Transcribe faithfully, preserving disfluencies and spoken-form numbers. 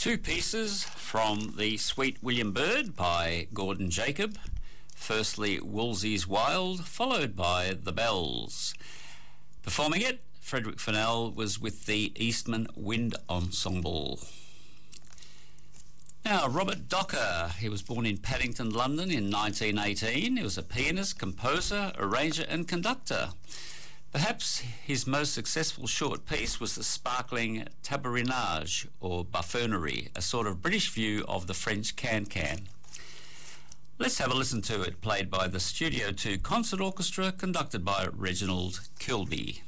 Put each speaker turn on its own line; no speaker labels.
Two pieces from the Sweet William Bird by Gordon Jacob. Firstly, Woolsey's Wild, followed by The Bells. Performing it, Frederick Fennell was with the Eastman Wind Ensemble. Now, Robert Docker, he was born in Paddington, London in nineteen eighteen. He was a pianist, composer, arranger and conductor. Perhaps his most successful short piece was the sparkling Tabourinage, or buffoonery, a sort of British view of the French can-can. Let's have a listen to it, played by the Studio two Concert Orchestra, conducted by Reginald Kilby.